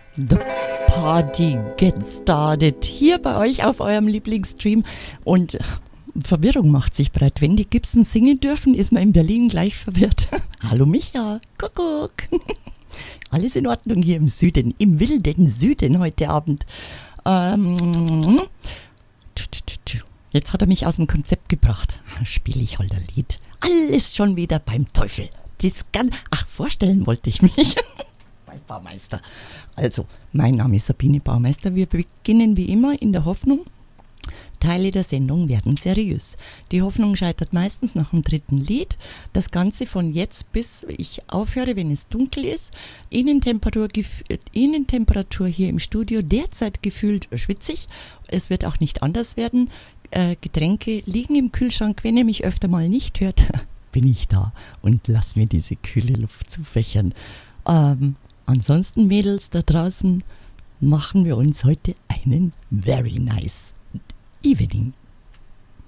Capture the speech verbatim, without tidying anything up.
The Party gets started hier bei euch auf eurem Lieblingsstream und Verwirrung macht sich breit. Wenn die Gibson singen dürfen, ist man in Berlin gleich verwirrt. Hallo Micha, Kuckuck. Alles in Ordnung hier im Süden, im wilden Süden heute Abend. Ähm, jetzt hat er mich aus dem Konzept gebracht. Spiele ich halt ein Lied. Alles schon wieder beim Teufel. Das kann, ach, vorstellen wollte ich mich. Mein Baumeister. Also, mein Name ist Sabine Baumeister. Wir beginnen wie immer in der Hoffnung, Teile der Sendung werden seriös. Die Hoffnung scheitert meistens nach dem dritten Lied. Das Ganze von jetzt bis ich aufhöre, wenn es dunkel ist. Innentemperatur, Innentemperatur hier im Studio derzeit gefühlt schwitzig. Es wird auch nicht anders werden. Äh, Getränke liegen im Kühlschrank. Wenn ihr mich öfter mal nicht hört, bin ich da und lass mir diese kühle Luft zufächern. Ähm, ansonsten, Mädels da draußen, machen wir uns heute einen very nice evening.